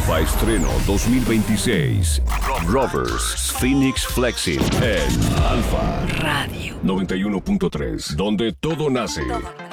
Alfa Estreno 2026. Rovers Phoenix Flexing en Alfa Radio 91.3, donde todo nace.